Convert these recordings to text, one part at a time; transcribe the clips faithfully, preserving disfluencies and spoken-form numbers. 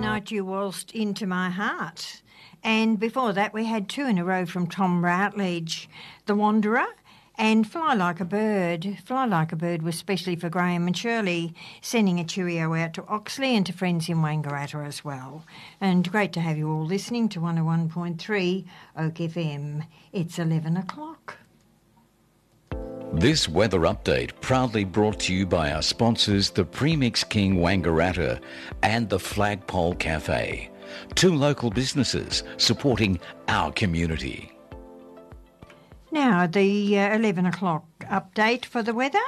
Night You Waltzed Into My Heart. And before that we had two in a row from Tom Routledge, The Wanderer and Fly Like a Bird. Fly Like a Bird was specially for Graham and Shirley, sending a cheerio out to Oxley and to friends in Wangaratta as well. And great to have you all listening to one oh one point three Oak F M. It's eleven o'clock. This weather update proudly brought to you by our sponsors, the Premix King Wangaratta and the Flagpole Cafe. Two local businesses supporting our community. Now, the uh, eleven o'clock update for the weather.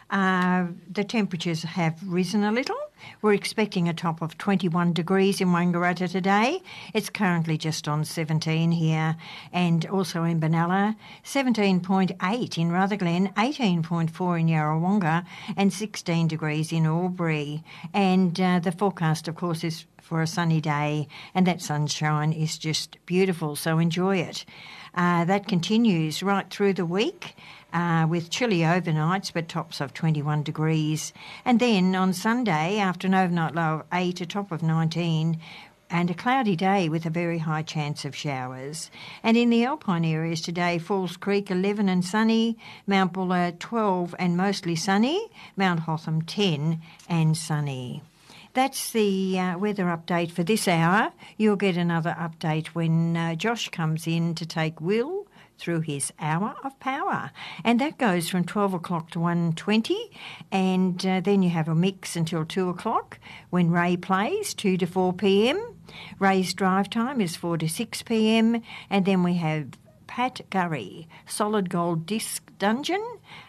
Uh, the temperatures have risen a little. We're expecting a top of twenty-one degrees in Wangaratta today. It's currently just on seventeen here, and also in Benalla, seventeen point eight in Rutherglen, eighteen point four in Yarrawonga, and sixteen degrees in Albury. And uh, the forecast, of course, is for a sunny day, and that sunshine is just beautiful, so enjoy it. Uh, that continues right through the week uh, with chilly overnights, but tops of twenty-one degrees. And then on Sunday, after an overnight low of eight, a top of nineteen, and a cloudy day with a very high chance of showers. And in the alpine areas today, Falls Creek eleven and sunny, Mount Buller twelve and mostly sunny, Mount Hotham ten and sunny. That's the uh, weather update for this hour. You'll get another update when uh, Josh comes in to take Will through his hour of power. And that goes from twelve o'clock to one twenty, and uh, then you have a mix until two o'clock when Ray plays, two to four p.m. Ray's drive time is four to six p.m, and then we have Pat Gurry, Solid Gold Disc Dungeon,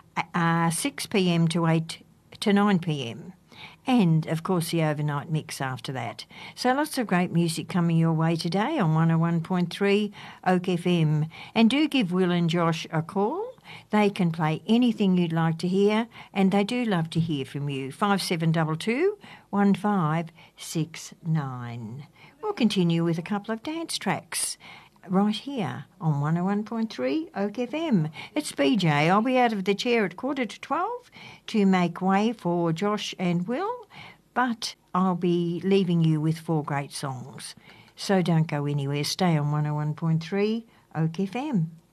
uh, six p.m. to eight to nine p.m. And, of course, the overnight mix after that. So lots of great music coming your way today on one oh one point three Oak F M. And do give Will and Josh a call. They can play anything you'd like to hear, and they do love to hear from you. five seven two two, one five six nine. We'll continue with a couple of dance tracks right here on one oh one point three Oak F M. It's B J. I'll be out of the chair at quarter to twelve to make way for Josh and Will, but I'll be leaving you with four great songs. So don't go anywhere. Stay on one oh one point three Oak F M.